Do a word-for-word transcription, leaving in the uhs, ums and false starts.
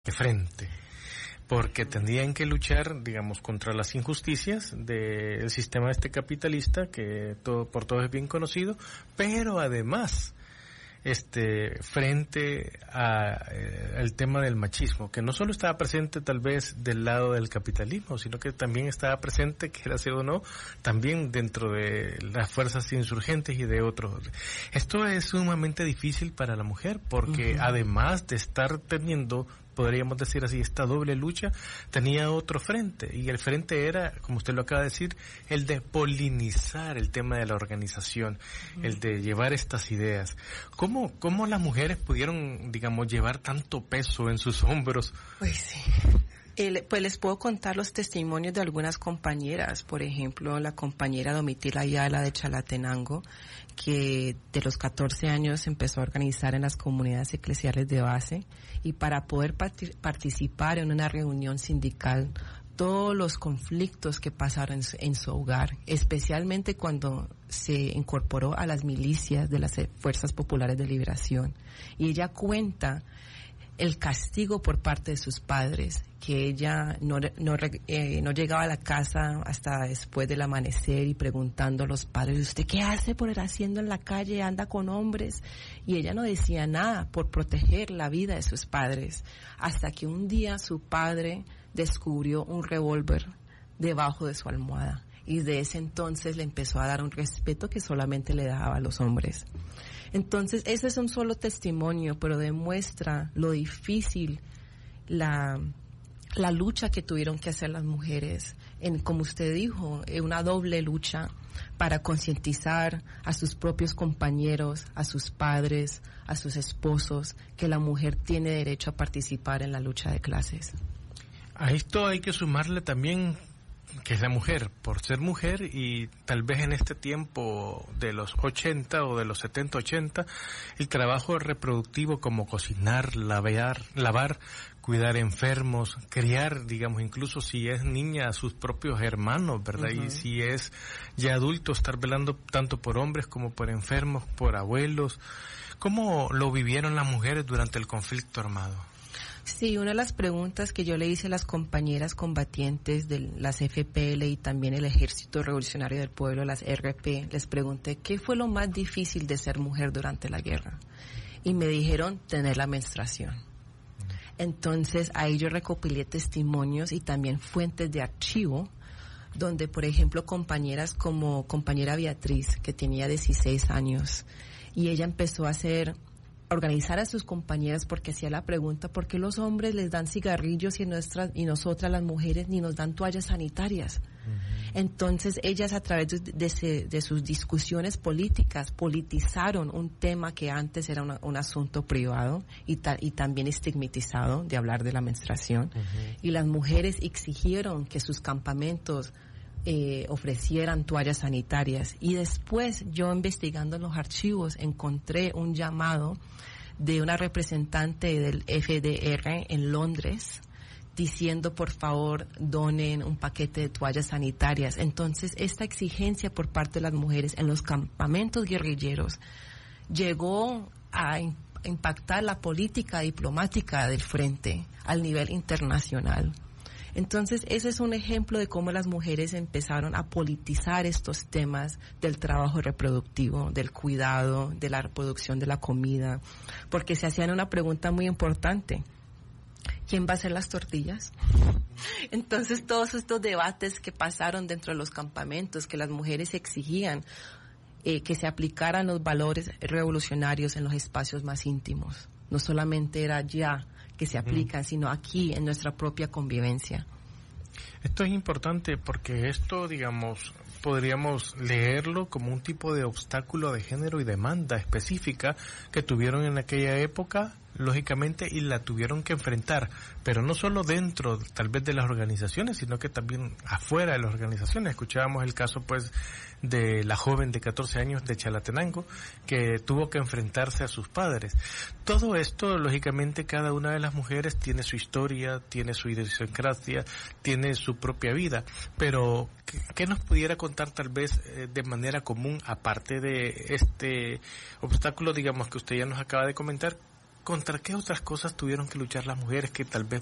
de frente, porque tendrían que luchar, digamos, contra las injusticias del sistema este capitalista, que todo, por todos es bien conocido, pero además, este, frente a, eh, al tema del machismo, que no solo estaba presente tal vez del lado del capitalismo, sino que también estaba presente, que era así o no, también dentro de las fuerzas insurgentes y de otros. Esto es sumamente difícil para la mujer, porque uh-huh. además de estar teniendo, podríamos decir así, esta doble lucha, tenía otro frente, y el frente era, como usted lo acaba de decir, el de polinizar el tema de la organización, uh-huh. el de llevar estas ideas. ¿Cómo, cómo las mujeres pudieron, digamos, llevar tanto peso en sus hombros? Pues sí. El, pues les puedo contar los testimonios de algunas compañeras, por ejemplo, la compañera Domitila Ayala de Chalatenango, que de los catorce años empezó a organizar en las comunidades eclesiales de base, y para poder part- participar en una reunión sindical, todos los conflictos que pasaron en su, en su hogar, especialmente cuando se incorporó a las milicias de las Fuerzas Populares de Liberación. Y ella cuenta el castigo por parte de sus padres, que ella no no, eh, no llegaba a la casa hasta después del amanecer y preguntando a los padres, ¿usted qué hace por ir haciendo en la calle? ¿Anda con hombres? Y ella no decía nada por proteger la vida de sus padres, hasta que un día su padre descubrió un revólver debajo de su almohada, y de ese entonces le empezó a dar un respeto que solamente le daba a los hombres. Entonces, ese es un solo testimonio, pero demuestra lo difícil, la, la lucha que tuvieron que hacer las mujeres, en, como usted dijo, en una doble lucha para concientizar a sus propios compañeros, a sus padres, a sus esposos, que la mujer tiene derecho a participar en la lucha de clases. A esto hay que sumarle también que es la mujer, por ser mujer, y tal vez en este tiempo de los ochenta o de los setenta, ochenta, el trabajo reproductivo como cocinar, lavar, lavar, cuidar enfermos, criar, digamos, incluso si es niña, a sus propios hermanos, ¿verdad? Uh-huh. Y si es ya adulto, estar velando tanto por hombres como por enfermos, por abuelos. ¿Cómo lo vivieron las mujeres durante el conflicto armado? Sí, una de las preguntas que yo le hice a las compañeras combatientes de las F P L y también el Ejército Revolucionario del Pueblo, las R P, les pregunté qué fue lo más difícil de ser mujer durante la guerra. Y me dijeron tener la menstruación. Entonces ahí yo recopilé testimonios y también fuentes de archivo, donde por ejemplo compañeras como compañera Beatriz, que tenía dieciséis años, y ella empezó a hacer... organizar a sus compañeras, porque hacía la pregunta, ¿por qué los hombres les dan cigarrillos y nuestras y nosotras las mujeres ni nos dan toallas sanitarias? Uh-huh. Entonces ellas, a través de, de, de sus discusiones políticas, politizaron un tema que antes era una, un asunto privado y, ta, y también estigmatizado, de hablar de la menstruación. Uh-huh. Y las mujeres exigieron que sus campamentos Eh, ofrecieran toallas sanitarias. Y después, yo investigando en los archivos, encontré un llamado de una representante del F D R en Londres diciendo, por favor, donen un paquete de toallas sanitarias. Entonces, esta exigencia por parte de las mujeres en los campamentos guerrilleros llegó a impactar la política diplomática del frente al nivel internacional. Entonces, ese es un ejemplo de cómo las mujeres empezaron a politizar estos temas del trabajo reproductivo, del cuidado, de la reproducción de la comida, porque se hacían una pregunta muy importante: ¿quién va a hacer las tortillas? Entonces, todos estos debates que pasaron dentro de los campamentos, que las mujeres exigían eh, que se aplicaran los valores revolucionarios en los espacios más íntimos. No solamente era ya que se aplican, mm. sino aquí en nuestra propia convivencia. Esto es importante porque esto, digamos, podríamos leerlo como un tipo de obstáculo de género y demanda específica que tuvieron en aquella época, lógicamente, y la tuvieron que enfrentar, pero no solo dentro, tal vez, de las organizaciones, sino que también afuera de las organizaciones. Escuchábamos el caso, pues, de la joven de catorce años de Chalatenango, que tuvo que enfrentarse a sus padres. Todo esto, lógicamente, cada una de las mujeres tiene su historia, tiene su idiosincrasia, tiene su propia vida, pero ¿qué, qué nos pudiera contar tal vez eh, de manera común, aparte de este obstáculo, digamos, que usted ya nos acaba de comentar? ¿contra qué otras cosas tuvieron que luchar las mujeres que tal vez